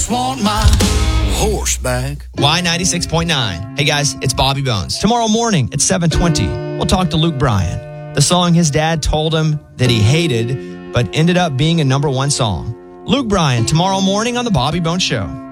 just want my horse back. Y96.9. Hey guys, it's Bobby Bones. Tomorrow morning at 7:20, we'll talk to Luke Bryan. The song his dad told him that he hated, but ended up being a #1 song. Luke Bryan, tomorrow morning on The Bobby Bones Show.